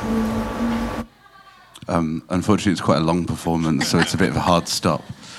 Unfortunately, it's quite a long performance, so it's a bit of a hard stop.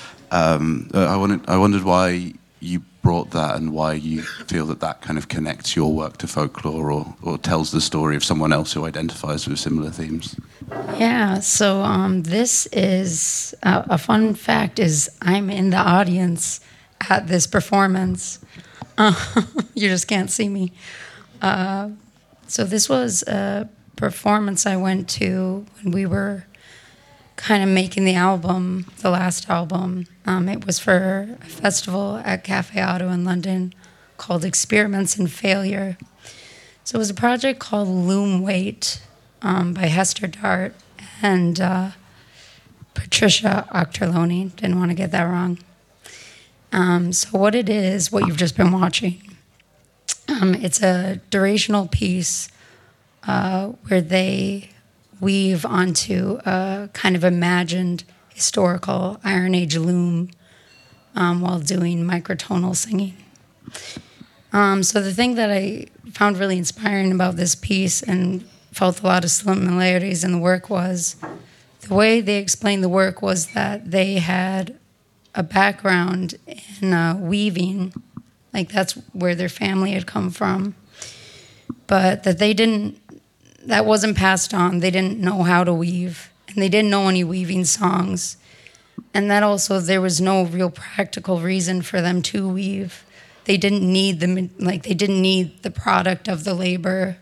I wondered why you brought that and why you feel that that kind of connects your work to folklore or tells the story of someone else who identifies with similar themes. Yeah, so this is a fun fact is I'm in the audience at this performance. You just can't see me. So this was a performance I went to when we were kind of making the album, the last album. It was for a festival at Cafe Auto in London called Experiments in Failure. So it was a project called Loom Weight by Hester Dart and Patricia Octorloni. Didn't want to get that wrong. So what it is, what you've just been watching, it's a durational piece where they weave onto a kind of imagined historical Iron Age loom while doing microtonal singing. So the thing that I found really inspiring about this piece and felt a lot of similarities in the work was the way they explained the work was that they had a background in weaving, like that's where their family had come from, but that wasn't passed on. They didn't know how to weave, and they didn't know any weaving songs. And that also, there was no real practical reason for them to weave. They didn't need the product of the labor.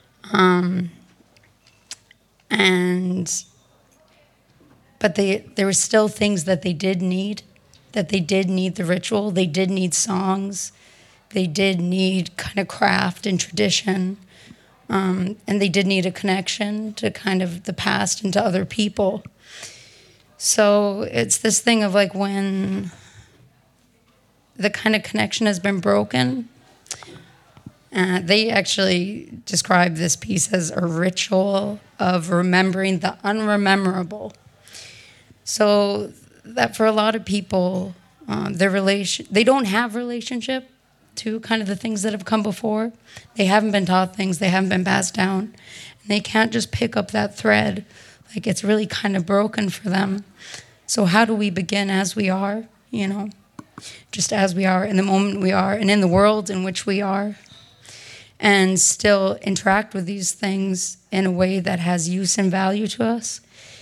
But there were still things that they did need, that they did need the ritual, they did need songs, they did need kind of craft and tradition. And they did need a connection to kind of the past and to other people. So it's this thing of like when the kind of connection has been broken, they actually describe this piece as a ritual of remembering the unrememberable. So that for a lot of people, they don't have relationship to kind of the things that have come before. They haven't been taught things, they haven't been passed down. And they can't just pick up that thread. Like it's really kind of broken for them. So how do we begin as we are, just as we are, in the moment we are, and in the world in which we are, and still interact with these things in a way that has use and value to us?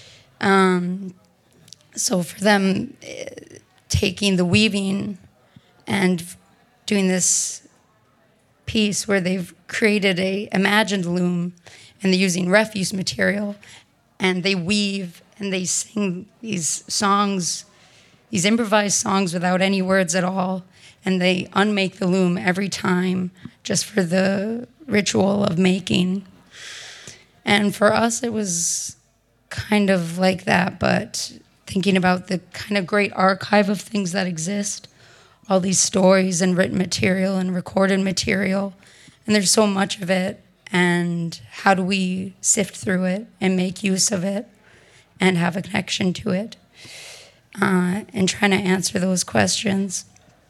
So for them, taking the weaving and doing this piece where they've created a imagined loom and they're using refuse material and they weave and they sing these songs, these improvised songs without any words at all, and they unmake the loom every time just for the ritual of making. And for us, it was kind of like that, but thinking about the kind of great archive of things that exist, all these stories and written material and recorded material, and there's so much of it, and how do we sift through it and make use of it and have a connection to it, and trying to answer those questions.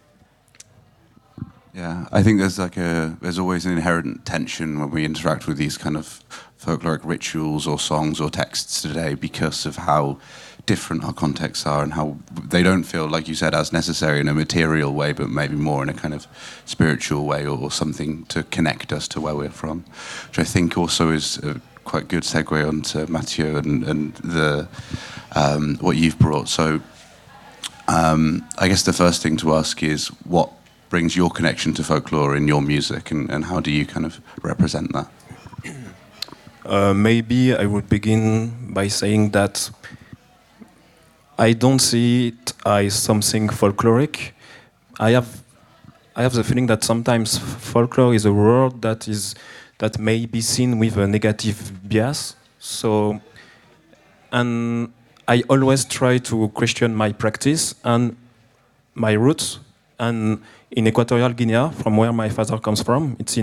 Yeah, I think there's always an inherent tension when we interact with these kind of folkloric rituals or songs or texts today because of how different our contexts are and how they don't feel, like you said, as necessary in a material way, but maybe more in a kind of spiritual way or something to connect us to where we're from, which I think also is a quite good segue onto Mathieu and the what you've brought. So I guess the first thing to ask is what brings your connection to folklore in your music and how do you kind of represent that? Maybe I would begin by saying that I don't see it as something folkloric. I have the feeling that sometimes folklore is a word that may be seen with a negative bias. So, and I always try to question my practice and my roots. And in Equatorial Guinea, from where my father comes from, it's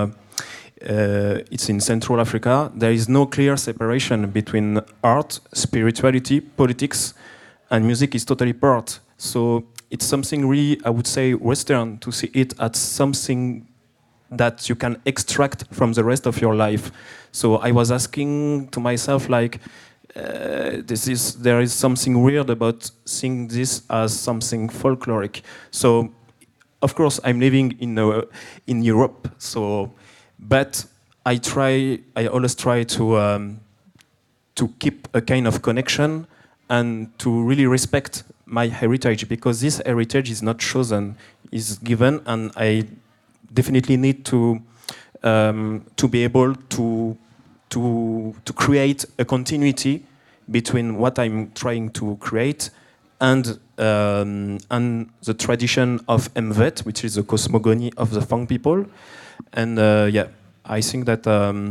in Central Africa. There is no clear separation between art, spirituality, politics, and music is totally part. So it's something really, I would say, Western to see it as something that you can extract from the rest of your life. So I was asking to myself, like, there is something weird about seeing this as something folkloric. So, of course, I'm living in Europe. So, but I always try to keep a kind of connection and to really respect my heritage, because this heritage is not chosen, is given, and I definitely need to be able to create a continuity between what I'm trying to create and the tradition of Mvet, which is the cosmogony of the Fang people. And yeah, I think that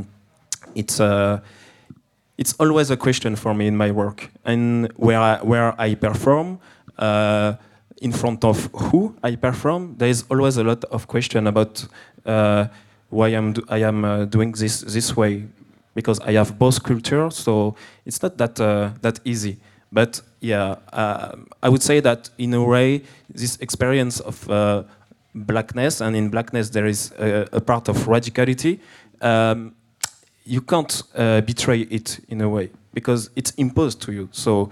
it's always a question for me in my work, and where I perform, in front of who I perform, there is always a lot of question about why I am doing this way, because I have both cultures, so it's not that easy. But yeah, I would say that in a way, this experience of blackness, and in blackness there is a part of radicality. You can't betray it in a way, because it's imposed to you. So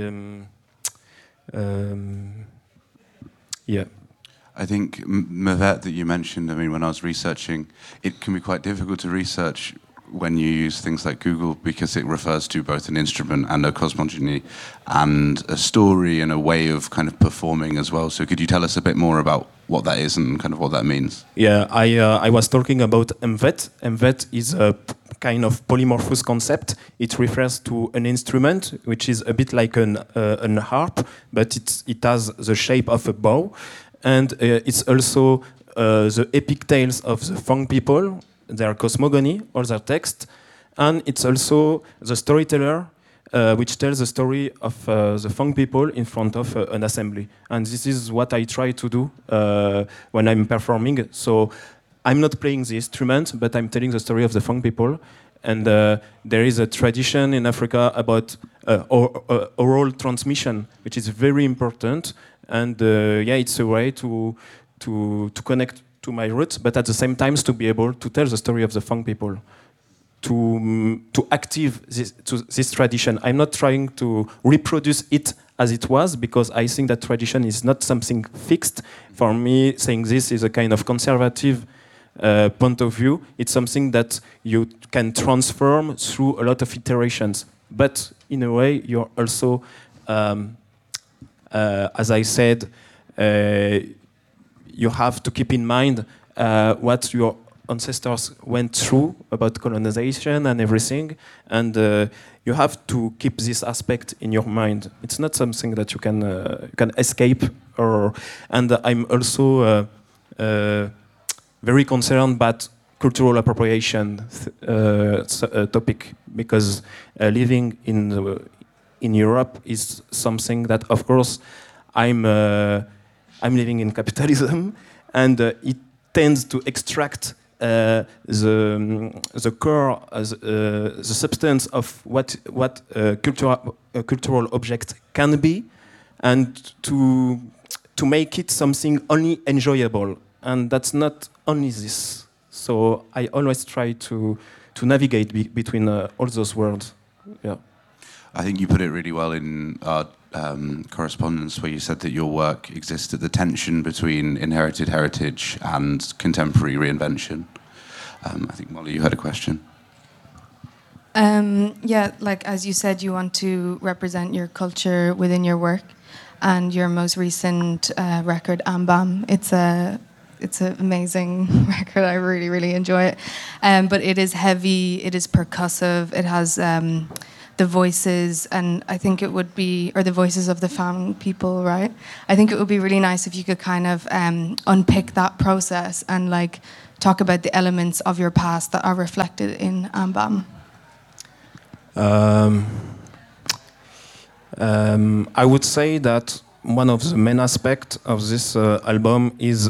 yeah. I think Mvet that you mentioned, I mean, when I was researching, it can be quite difficult to research when you use things like Google, because it refers to both an instrument and a cosmogony and a story and a way of kind of performing as well. So could you tell us a bit more about what that is and kind of what that means? Yeah, I was talking about Mvet. Mvet is a kind of polymorphous concept. It refers to an instrument which is a bit like an harp, but it has the shape of a bow. And it's also the epic tales of the Fang people, their cosmogony or their text. And it's also the storyteller, which tells the story of the Fang people in front of an assembly. And this is what I try to do when I'm performing. So I'm not playing the instrument, but I'm telling the story of the Fang people. And there is a tradition in Africa about oral transmission, which is very important. And yeah, it's a way to connect to my roots, but at the same time to be able to tell the story of the Fang people, to active this tradition. I'm not trying to reproduce it as it was, because I think that tradition is not something fixed. For me, saying this is a kind of conservative point of view. It's something that you can transform through a lot of iterations. But in a way, you're also, as I said, you have to keep in mind what your ancestors went through about colonization and everything, and you have to keep this aspect in your mind. It's not something that you can escape. And I'm also very concerned about cultural appropriation topic, because living in Europe is something that, of course, I'm living in capitalism, and it tends to extract the core, the substance of what cultural object can be, and to make it something only enjoyable, and that's not only this. So I always try to navigate between all those worlds. Yeah. I think you put it really well in our correspondence, where you said that your work exists at the tension between inherited heritage and contemporary reinvention. I think, Molly, you had a question. Yeah, like as you said, you want to represent your culture within your work, and your most recent record, Ambam, it's an amazing record. I really, really enjoy it. But it is heavy, it is percussive, it has the voices, and I think it would be, or the voices of the Fang people, right? I think it would be really nice if you could kind of unpick that process and like talk about the elements of your past that are reflected in Ambam. I would say that one of the main aspects of this album is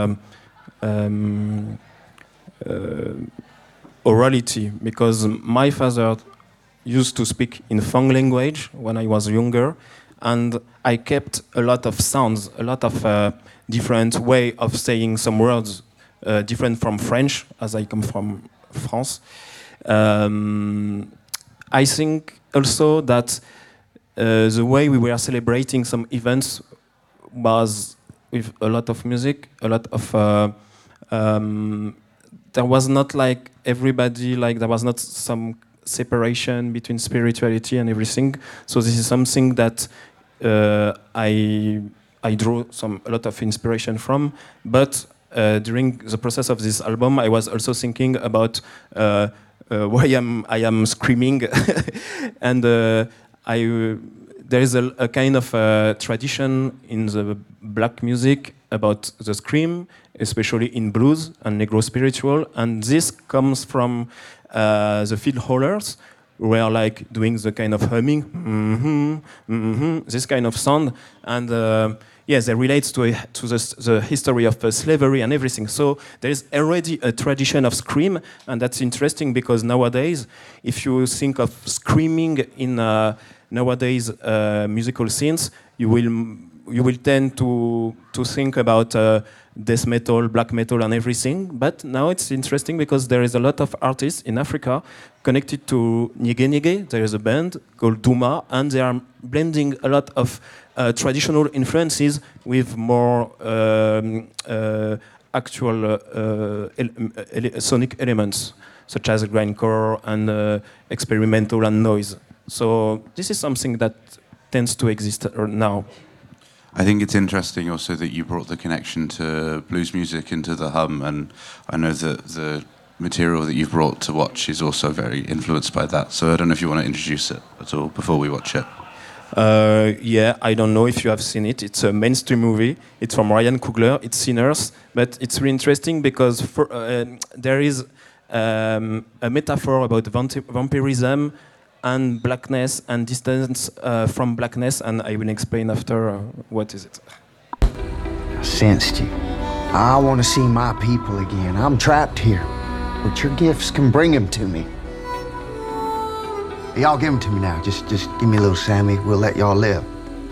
orality, because my father used to speak in Fang language when I was younger, and I kept a lot of sounds, a lot of different way of saying some words different from French, as I come from France. I think also that the way we were celebrating some events was with a lot of music, a lot of. There was not like everybody, like there was not some separation between spirituality and everything. So this is something that I drew a lot of inspiration from. But during the process of this album, I was also thinking about why I am screaming, and there is a kind of tradition in the black music about the scream, especially in blues and Negro spiritual, and this comes from the field holders, who were like doing the kind of humming, this kind of sound, and yes, it relates to the history of slavery and everything. So there is already a tradition of scream, and that's interesting because nowadays, if you think of screaming in nowadays musical scenes, you will tend to think about death metal, black metal, and everything. But now it's interesting because there is a lot of artists in Africa connected to Nyege Nyege. There is a band called Duma, and they are blending a lot of traditional influences with more actual sonic elements, such as grindcore and experimental and noise. So this is something that tends to exist now. I think it's interesting also that you brought the connection to blues music into the hum, and I know that the material that you've brought to watch is also very influenced by that. So I don't know if you want to introduce it at all before we watch it. Yeah, I don't know if you have seen it. It's a mainstream movie. It's from Ryan Coogler. It's Sinners, but it's really interesting because there is a metaphor about vampirism and blackness and distance from blackness, and I will explain after what is it. I sensed you. I want to see my people again. I'm trapped here, but your gifts can bring them to me. Y'all give them to me now. Just give me a little Sammy. We'll let y'all live.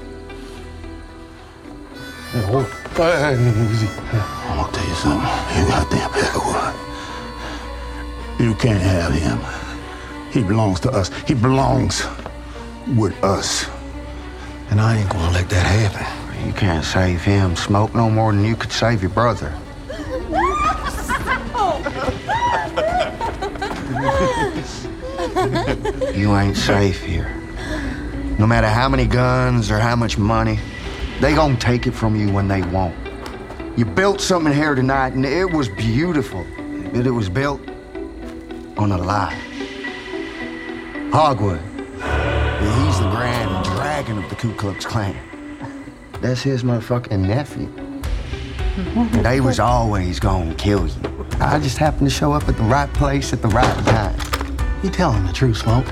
Hey, hold it. Hey, easy. I'm gonna tell you something. You goddamn Peckerwood. You can't have him. He belongs to us. He belongs with us. And I ain't gonna let that happen. You can't save him. Smoke no more than you could save your brother. You ain't safe here. No matter how many guns or how much money, they gonna take it from you when they want. You built something here tonight, and it was beautiful, but it was built on a lie. Hogwood, he's the grand dragon of the Ku Klux Klan. That's his motherfucking nephew. They was always gonna kill you. I just happened to show up at the right place at the right time. You telling the truth, Smoke.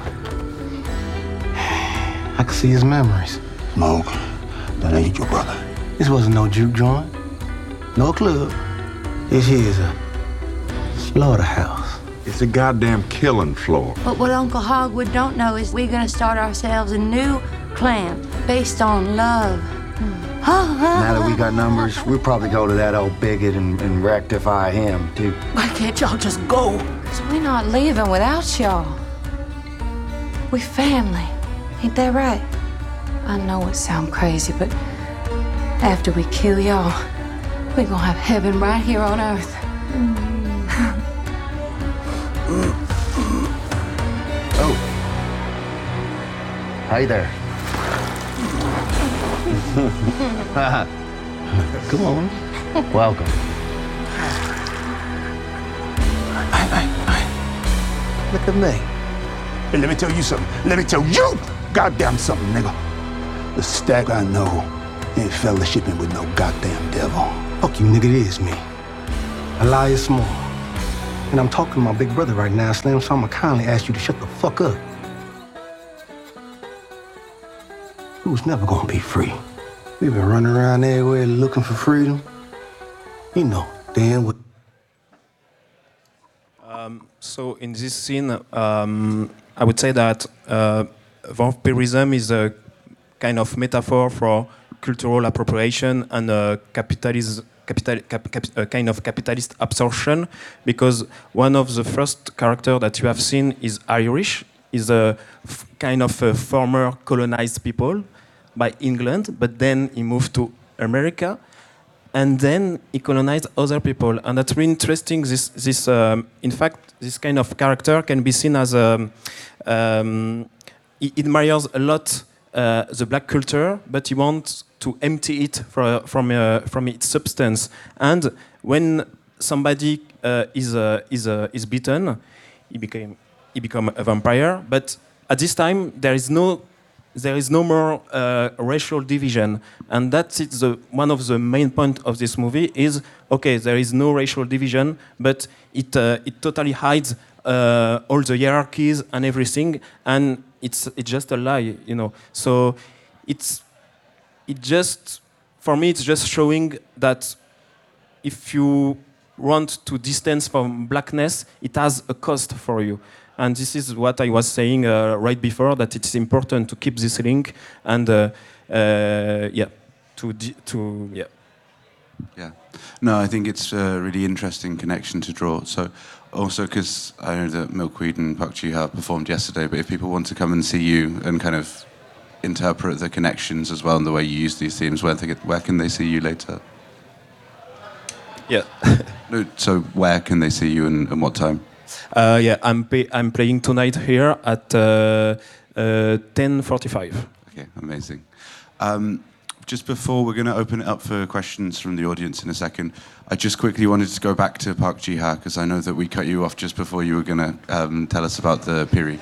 I can see his memories. Smoke, that ain't your brother. This wasn't no juke joint, no club. This here's a slaughterhouse. It's a goddamn killing floor. But what Uncle Hogwood don't know is we're gonna start ourselves a new clan based on love. Now that we got numbers, we'll probably go to that old bigot and rectify him, too. Why can't y'all just go? 'Cause we're not leaving without y'all. We family. Ain't that right? I know it sounds crazy, but after we kill y'all, we're gonna have heaven right here on earth. Oh. Hey there. Come on. Welcome. Look at me. Hey, let me tell you something. Let me tell you goddamn something, nigga. The stack I know ain't fellowshipping with no goddamn devil. Fuck you, nigga, it is me. Elias Small. And I'm talking to my big brother right now, Slim, so I'ma kindly ask you to shut the fuck up. We was never gonna be free. We've been running around everywhere looking for freedom. You know, damn well. So in this scene, I would say that vampirism is a kind of metaphor for cultural appropriation and kind of capitalist absorption, because one of the first characters that you have seen is Irish, is a kind of a former colonized people by England, but then he moved to America, and then he colonized other people, and that's really interesting. In fact, this kind of character can be seen as he admires a lot the black culture, but he wants to empty it from its substance. And when somebody is beaten, he become a vampire. But at this time, there is no more racial division, and that's one of the main points of this movie. Is okay, there is no racial division, but it totally hides all the hierarchies and everything, and it's just a lie, you know. So for me it's just showing that if you want to distance from blackness, it has a cost for you. And this is what I was saying right before, that it's important to keep this link and Yeah. No, I think it's a really interesting connection to draw. So also because I know that Milkweed and Park Ji-ha performed yesterday, but if people want to come and see you and kind of interpret the connections as well and the way you use these themes, where can they see you later? Yeah. No, so where can they see you and what time? I'm playing tonight here at 10:45. Okay, amazing. Just before we're going to open it up for questions from the audience in a second, I just quickly wanted to go back to Park Ji-ha, because I know that we cut you off just before you were going to tell us about the period.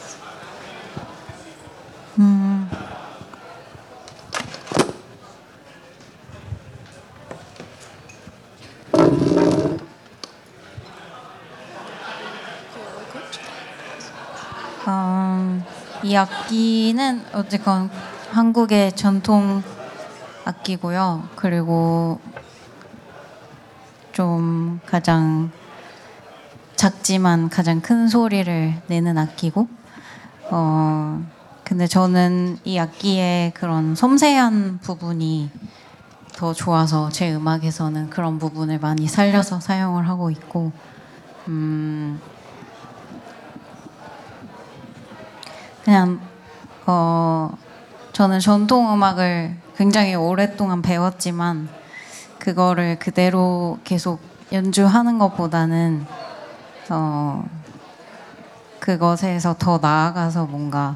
이 악기는 어쨌건 한국의 전통 악기고요. 그리고 좀 가장 작지만 가장 큰 소리를 내는 악기고, 근데 저는 이 악기의 그런 섬세한 부분이 더 좋아서 제 음악에서는 그런 부분을 많이 살려서 사용을 하고 있고, 그냥 저는 전통 음악을 굉장히 오랫동안 배웠지만 그거를 그대로 계속 연주하는 것보다는 그것에서 더 나아가서 뭔가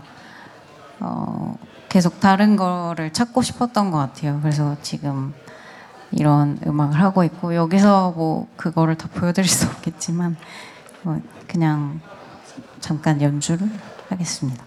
계속 다른 거를 찾고 싶었던 것 같아요. 그래서 지금 이런 음악을 하고 있고, 여기서 뭐 그거를 다 보여드릴 수 없겠지만 그냥 잠깐 연주를 하겠습니다.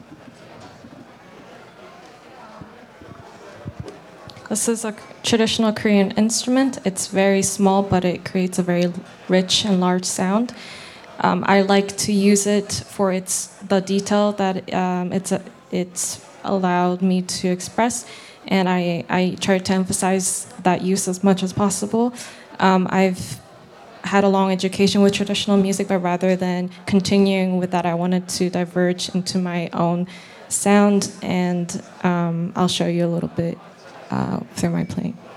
This is a traditional Korean instrument. It's very small, but it creates a very rich and large sound. I like to use it for the detail that it's allowed me to express, and I try to emphasize that use as much as possible. I've had a long education with traditional music, but rather than continuing with that, I wanted to diverge into my own sound, and I'll show you a little bit through my playing.